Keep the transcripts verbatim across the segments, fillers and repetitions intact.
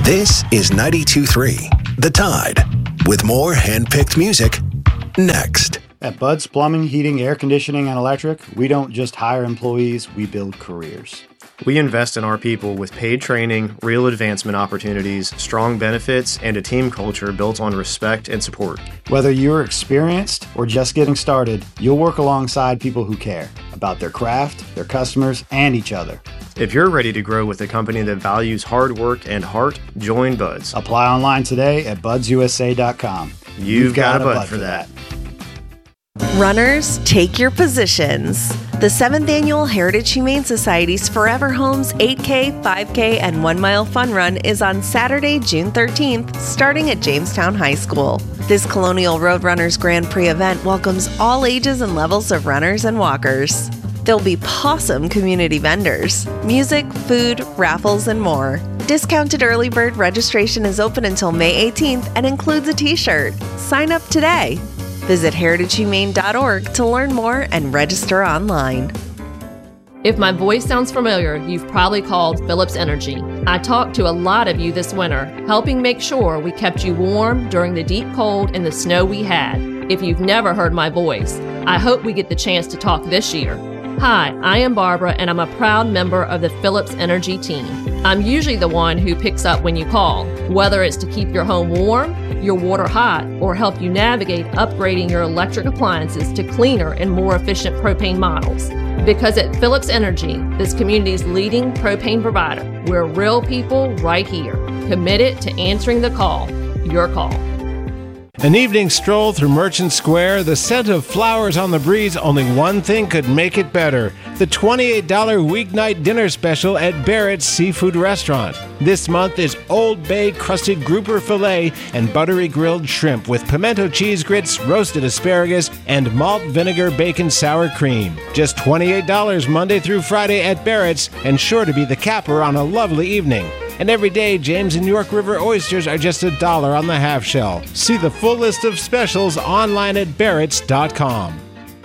This is ninety-two point three, The Tide, with more hand-picked music next. At Bud's Plumbing, Heating, Air Conditioning, and Electric, we don't just hire employees, we build careers. We invest in our people with paid training, real advancement opportunities, strong benefits, and a team culture built on respect and support. Whether you're experienced or just getting started, you'll work alongside people who care about their craft, their customers, and each other. If you're ready to grow with a company that values hard work and heart, join Buds. Apply online today at buds u s a dot com. You've, You've got, got a Bud, Bud for that. that. Runners, take your positions. The seventh Annual Heritage Humane Society's Forever Homes eight K, five K, and one mile fun run is on Saturday, June thirteenth, starting at Jamestown High School. This Colonial Road Runners Grand Prix event welcomes all ages and levels of runners and walkers. There'll be Possum community vendors, music, food, raffles, and more. Discounted early bird registration is open until May eighteenth and includes a t-shirt. Sign up today. Visit heritage humane dot org to learn more and register online. If my voice sounds familiar, you've probably called Phillips Energy. I talked to a lot of you this winter, helping make sure we kept you warm during the deep cold and the snow we had. If you've never heard my voice, I hope we get the chance to talk this year. Hi, I am Barbara, and I'm a proud member of the Phillips Energy team. I'm usually the one who picks up when you call, whether it's to keep your home warm, your water hot, or help you navigate upgrading your electric appliances to cleaner and more efficient propane models. Because at Phillips Energy, this community's leading propane provider, we're real people right here, committed to answering the call, your call. An evening stroll through Merchant Square, the scent of flowers on the breeze, only one thing could make it better. The twenty-eight dollars weeknight dinner special at Barrett's Seafood Restaurant. This month is Old Bay crusted grouper filet and buttery grilled shrimp with pimento cheese grits, roasted asparagus, and malt vinegar bacon sour cream. Just twenty-eight dollars Monday through Friday at Barrett's, and sure to be the capper on a lovely evening. And every day, James and York River oysters are just a dollar on the half shell. See the full list of specials online at barretts dot com.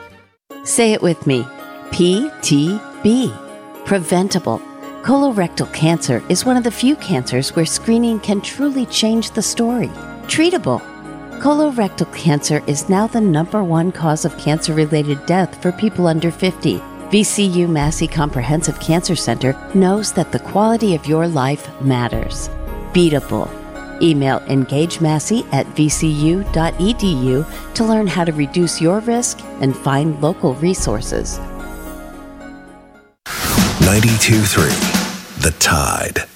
Say it with me. P T B. Preventable. Colorectal cancer is one of the few cancers where screening can truly change the story. Treatable. Colorectal cancer is now the number one cause of cancer-related death for people under fifty. V C U Massey Comprehensive Cancer Center knows that the quality of your life matters. Beatable. Email engagemassey at v c u dot e d u to learn how to reduce your risk and find local resources. ninety-two point three, The Tide.